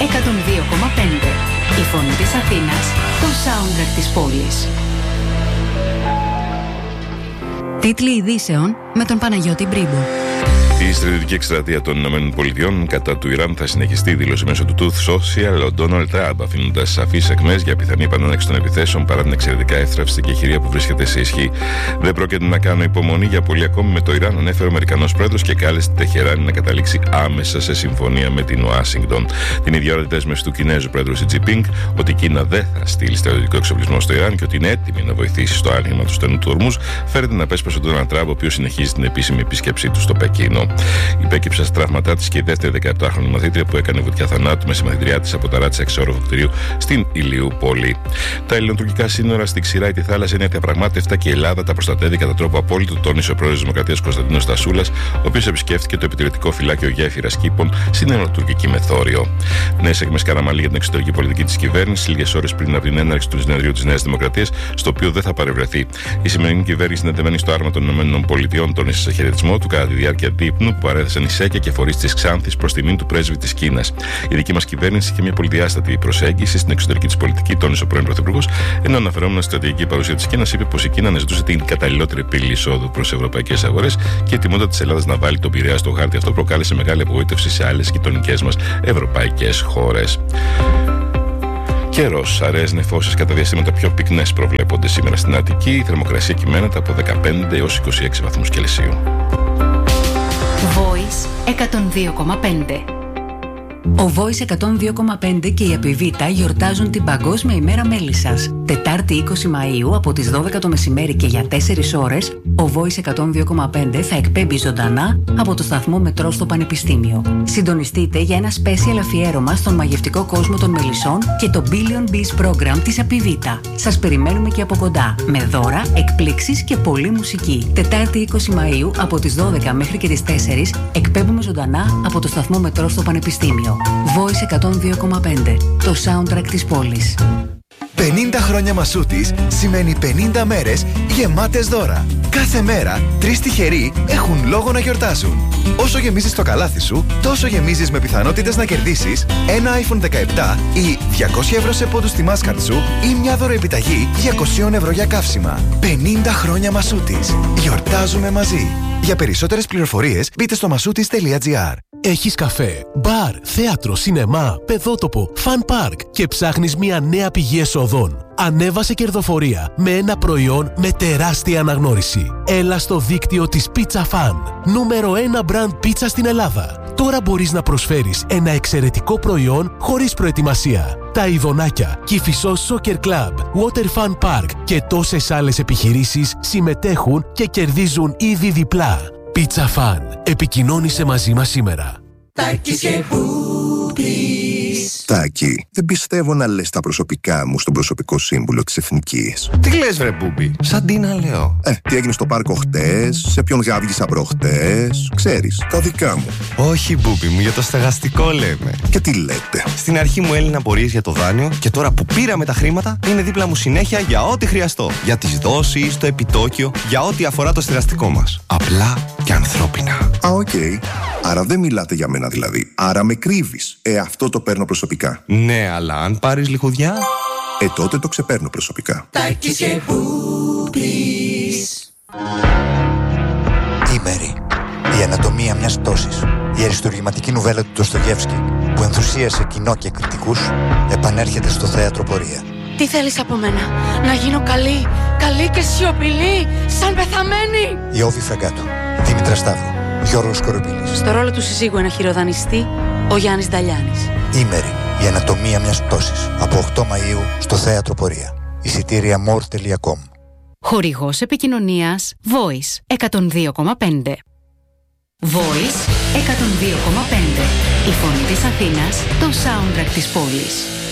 102,5. Η φωνή της Αθήνας, το soundtrack της πόλης. Τίτλοι ειδήσεων με τον Παναγιώτη Μπρίμπο. Η στρατιωτική εκστρατεία των ΗΠΑ κατά του Ιράν θα συνεχιστεί, δήλωσε μέσω του Truth Social ο Ντόναλντ Τραμπ, αφήνοντας σαφείς εκμές για πιθανή επανέναρξη των επιθέσεων παρά την εξαιρετικά εύθραυστη και χειρία που βρίσκεται σε ισχύ. Δεν πρόκειται να κάνω υπομονή για πολύ ακόμη με το Ιράν, ανέφερε ο Αμερικανός πρόεδρος και κάλεσε τη Τεχεράνη να καταλήξει άμεσα σε συμφωνία με την Ουάσιγκτον. Την ίδια ώρα τη δέσμευση του Κινέζου πρόεδρου Σι Τζινπίνγκ ότι η Κίνα δεν θα στείλει στρατιωτικό εξοπλισμό στο Ιράν και ότι είναι έτοιμη να βοηθήσει στο άνοιγμα του στενού του Ορμούζ, φέρεται να πέσει προς τον Ντόναλντ Τραμπ, ο οποίος συνεχίζει την επίσημη επίσκεψή του στο Πεκίνο. Υπέκυψε στα τραύματά της και η δεύτερη 17χρονη μαθήτρια που έκανε βουτιά θανάτου με συμμαθητριά της από ταράτσα εξόρροφο κτηρίου στην Ηλιούπολη. Τα ελληνοτουρκικά σύνορα στη Ξηρά ή τη θάλασσα είναι αδιαπραγμάτευτα και η Ελλάδα τα προστατεύει κατά τρόπο απόλυτο, τόνισε ο πρόεδρος της Δημοκρατίας Κωνσταντίνος Στασούλας, ο οποίος επισκέφθηκε το επιτηρητικό φυλάκιο Γέφυρας Κήπων στην ελληνοτουρκική μεθόριο. Νέες εκμές Καραμανλή για την εξωτερική πολιτική της κυβέρνησης, λίγες ώρες πριν από την έναρξη του συνεδρίου της Νέας Δημοκρατίας, στο οποίο δεν θα παρευρεθεί. Η σημερινή κυβέρνηση, συνδεδεμένη στο άρμα των ΗΠΑ, τόνισε σε χαιρετισμό του κατά τη διάρκεια δείπνου που παρέθεσαν η ΣΕΚΕ και φορείς της Ξάνθης προς τιμήν του πρέσβη της Κίνας. Η δική μας κυβέρνηση είχε μια πολυδιάστατη προσέγγιση στην εξωτερική της πολιτική, τόνισε ο πρώην Πρωθυπουργός, ενώ αναφερόμενο στη στρατηγική παρουσία της Κίνας, είπε πως η Κίνα αναζητούσε την καταλληλότερη πύλη εισόδου προς ευρωπαϊκές αγορές και η ετοιμότητα της Ελλάδας να βάλει τον Πειραιά στο χάρτη. Αυτό προκάλεσε μεγάλη απογοήτευση σε άλλες γειτονικές μας ευρωπαϊκές χώρες. Καιρός. Αραιές νεφώσεις κατά διαστήματα πιο πυκνές προβλέπονται σήμερα στην Αττική. Η θερμοκρασία κυμαίνεται από 15 έως 26 βαθμούς Κελσίου. Voice 102,5. Ο Voice 102,5 και η Επιβίτα γιορτάζουν την Παγκόσμια ημέρα Μέλισσας. Τετάρτη 20 Μαΐου από τις 12 το μεσημέρι και για 4 ώρες, ο Voice 102,5 θα εκπέμπει ζωντανά από το σταθμό Μετρό στο Πανεπιστήμιο. Συντονιστείτε για ένα special αφιέρωμα στον μαγευτικό κόσμο των μελισσών και το Billion Bees Program της Επιβίτα. Σας περιμένουμε και από κοντά, με δώρα, εκπλήξεις και πολλή μουσική. Τετάρτη 20 Μαΐου από τις 12 μέχρι και τις 4 εκπέμπουμε ζωντανά από το σταθμό Μετρό στο Πανεπιστήμιο. Voice 102,5. Το soundtrack της πόλης. 50 χρόνια Μασούτης σημαίνει 50 μέρες γεμάτες δώρα. Κάθε μέρα 3 τυχεροί έχουν λόγο να γιορτάζουν. Όσο γεμίζεις το καλάθι σου, τόσο γεμίζεις με πιθανότητες να κερδίσεις ένα iPhone 17 ή 200 ευρώ σε πόντους στη Mastercard σου ή μια δωροεπιταγή 200 ευρώ για καύσιμα. 50 χρόνια Μασούτης. Γιορτάζουμε μαζί. Για περισσότερες πληροφορίες μπείτε στο masoutis.gr. Έχεις καφέ, μπαρ, θέατρο, σινεμά, παιδότοπο, φαν πάρκ και ψάχνεις μια νέα πηγή εσόδων. Ανέβασε κερδοφορία με ένα προϊόν με τεράστια αναγνώριση. Έλα στο δίκτυο της Pizza Fan. Νούμερο 1 brand πίτσα στην Ελλάδα. Τώρα μπορείς να προσφέρεις ένα εξαιρετικό προϊόν χωρίς προετοιμασία. Τα Ιδονάκια, Κηφισός Soccer Club, Water Fun Park και τόσες άλλες επιχειρήσεις συμμετέχουν και κερδίζουν ήδη διπλά. Pizza Fan. Επικοινώνησε μαζί μας σήμερα. Τάκης και Μπούπης. Τάκη, δεν πιστεύω να λες τα προσωπικά μου στον προσωπικό σύμβουλο της Εθνικής. Τι λες βρε Μπούμπη, σαν τι να λέω. Τι έγινε στο πάρκο χτες, σε ποιον γάβγισα προχτές, ξέρεις, τα δικά μου. Όχι Μπούμπη μου, για το στεγαστικό λέμε. Και τι λέτε. Στην αρχή μου έλυνα απορίες για το δάνειο και τώρα που πήραμε τα χρήματα είναι δίπλα μου συνέχεια για ό,τι χρειαστώ. Για τις δόσεις, το επιτόκιο, για ό,τι αφορά το στεγαστικό μας. Απλά και ανθρώπινα. Οκ. Άρα δεν μιλάτε για μένα δηλαδή. Άρα με κρύβεις. Αυτό το παίρνω προσωπικά. Ναι, αλλά αν πάρεις λιχουδιά. Τότε το ξεπαίρνω προσωπικά. Τάκης και Μπούπης. Ήμερη. Η ανατομία μιας πτώσης. Η αριστουργηματική νουβέλα του Ντοστογεύσκη που ενθουσίασε κοινό και κριτικούς επανέρχεται στο θέατρο Πορεία. Τι θέλεις από μένα, να γίνω καλή και σιωπηλή, σαν πεθαμένη. Η Όβη Φραγκάτου, Δήμητρα Σταύρου, Γιώργος Κοροπήλης. Στο ρόλο του συζύγου ένα χειροδανιστή, ο Γιάννης Νταλιάνης. Ήμερη, η ανατομία μιας πτώσης. Από 8 Μαΐου στο θέατρο Πορεία. Εισιτήρια more.com. Χορηγός επικοινωνίας Voice 102,5. Voice 102,5. Η φωνή της Αθήνας, το soundtrack της πόλης.